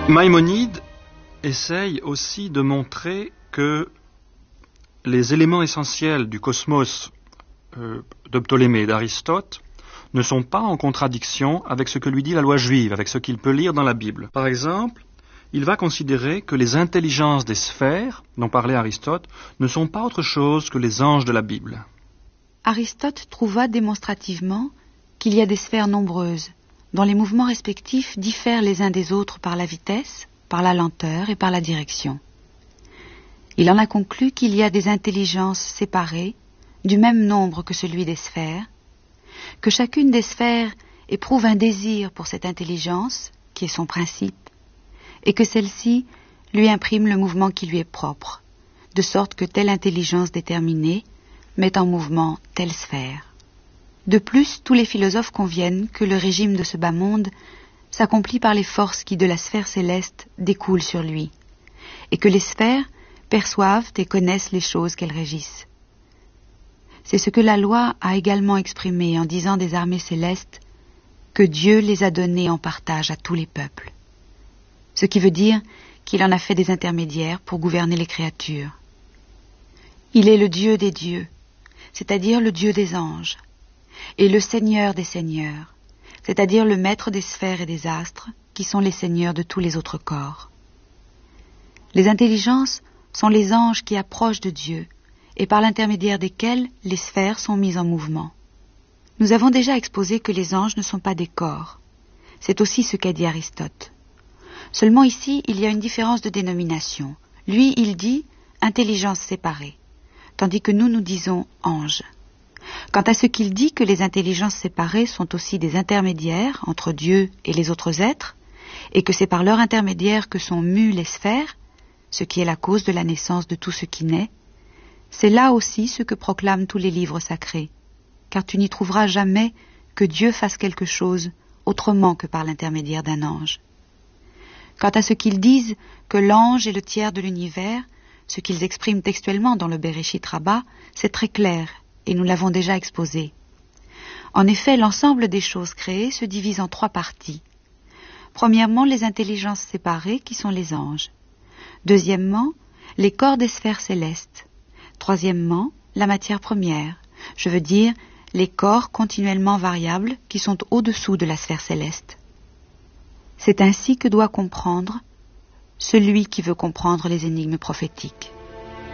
Maïmonide essaye aussi de montrer que les éléments essentiels du cosmos de Ptolémée et d'Aristote ne sont pas en contradiction avec ce que lui dit la loi juive, avec ce qu'il peut lire dans la Bible. Par exemple, il va considérer que les intelligences des sphères, dont parlait Aristote, ne sont pas autre chose que les anges de la Bible. Aristote trouva démonstrativement qu'il y a des sphères nombreuses, dont les mouvements respectifs diffèrent les uns des autres par la vitesse, par la lenteur et par la direction. Il en a conclu qu'il y a des intelligences séparées, du même nombre que celui des sphères, que chacune des sphères éprouve un désir pour cette intelligence, qui est son principe, et que celle-ci lui imprime le mouvement qui lui est propre, de sorte que telle intelligence déterminée met en mouvement telle sphère. De plus, tous les philosophes conviennent que le régime de ce bas monde s'accomplit par les forces qui de la sphère céleste découlent sur lui, et que les sphères perçoivent et connaissent les choses qu'elles régissent. C'est ce que la loi a également exprimé en disant des armées célestes que Dieu les a données en partage à tous les peuples. Ce qui veut dire qu'il en a fait des intermédiaires pour gouverner les créatures. Il est le Dieu des dieux, c'est-à-dire le Dieu des anges, et le Seigneur des seigneurs, c'est-à-dire le maître des sphères et des astres, qui sont les seigneurs de tous les autres corps. Les intelligences sont les anges qui approchent de Dieu, et par l'intermédiaire desquels les sphères sont mises en mouvement. Nous avons déjà exposé que les anges ne sont pas des corps. C'est aussi ce qu'a dit Aristote. Seulement ici, il y a une différence de dénomination. Lui, il dit « intelligence séparée », tandis que nous disons « ange ». Quant à ce qu'il dit que les intelligences séparées sont aussi des intermédiaires entre Dieu et les autres êtres, et que c'est par leur intermédiaire que sont mues les sphères, ce qui est la cause de la naissance de tout ce qui naît, c'est là aussi ce que proclament tous les livres sacrés, car tu n'y trouveras jamais que Dieu fasse quelque chose autrement que par l'intermédiaire d'un ange. Quant à ce qu'ils disent que l'ange est le tiers de l'univers, ce qu'ils expriment textuellement dans le Bereshit Rabbah, c'est très clair, et nous l'avons déjà exposé. En effet, l'ensemble des choses créées se divise en 3 parties. Premièrement, les intelligences séparées, qui sont les anges. Deuxièmement, les corps des sphères célestes. Troisièmement, la matière première, je veux dire les corps continuellement variables qui sont au-dessous de la sphère céleste. C'est ainsi que doit comprendre celui qui veut comprendre les énigmes prophétiques.